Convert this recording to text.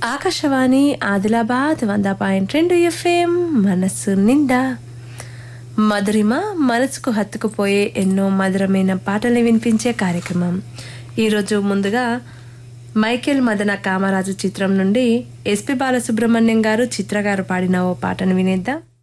Akashvani Adilabad 100.2 FM మనస్సు నిండా మధురిమ మనసుకు హత్తుకుపోయే ఎన్నో మధురమైన పాటల్ని వినిపించే కార్యక్రమం. ఈరోజు ముందుగా మైకేల్ మదన కామరాజు చిత్రం నుండి ఎస్పి బాలసుబ్రహ్మణ్యం గారు చిత్ర గారు పాడిన ఓ పాటను వినేద్దాం.